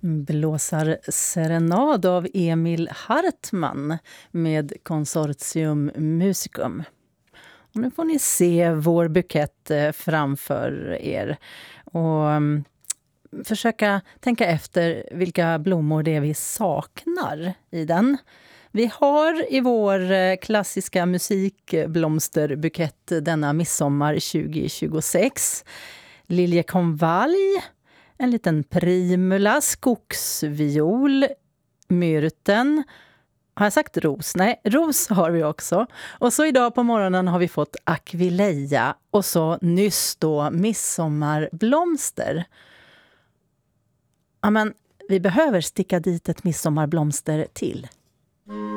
Blåsarserenad av Emil Hartman med Consortium Musicum. Och nu får ni se vår bukett framför er och försöka tänka efter vilka blommor det är vi saknar i den. Vi har i vår klassiska musikblomsterbukett denna midsommar 2026 liljekonvalj, en liten primula, skogsviol, myrten. Har jag sagt ros? Nej, ros har vi också. Och så idag på morgonen har vi fått akvileja och så nyss då midsommarblomster. Ja, men vi behöver sticka dit ett midsommarblomster till.